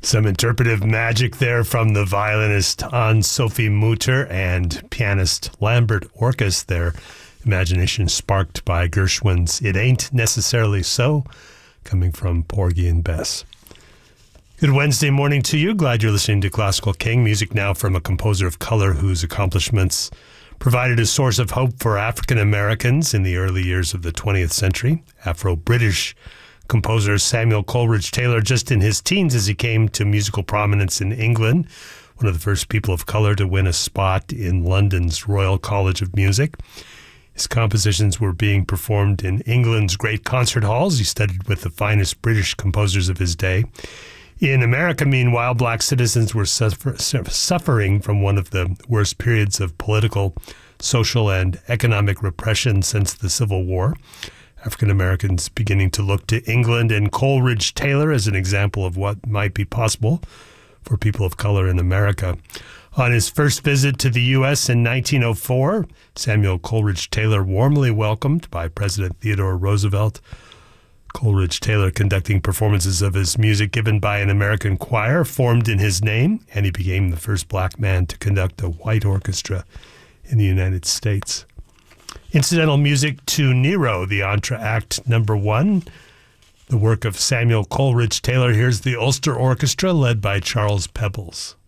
Some interpretive magic there from the violinist Anne-Sophie Mutter and pianist Lambert Orkus, their imagination sparked by Gershwin's It Ain't Necessarily So, coming from Porgy and Bess. Good Wednesday morning to you. Glad you're listening to Classical King, music now from a composer of color whose accomplishments provided a source of hope for African Americans in the early years of the 20th century. Afro-British composer Samuel Coleridge Taylor, just in his teens as he came to musical prominence in England, one of the first people of color to win a spot in London's Royal College of Music. His compositions were being performed in England's great concert halls. He studied with the finest British composers of his day. In America, meanwhile, black citizens were suffering from one of the worst periods of political, social, and economic repression since the Civil War. African Americans beginning to look to England and Coleridge Taylor as an example of what might be possible for people of color in America. On his first visit to the U.S. in 1904, Samuel Coleridge Taylor warmly welcomed by President Theodore Roosevelt. Coleridge Taylor conducting performances of his music given by an American choir formed in his name, and he became the first black man to conduct a white orchestra in the United States. Incidental music to Nero, the Entr'acte number 1, the work of Samuel Coleridge Taylor. Here's the Ulster Orchestra led by Charles Pebbles.